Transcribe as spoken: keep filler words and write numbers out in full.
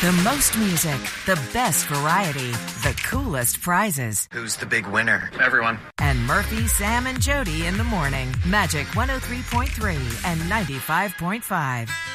The most music, the best variety, the coolest prizes. Who's the big winner? Everyone. And Murphy, Sam, and Jody in the morning. Magic one oh three point three and ninety-five point five.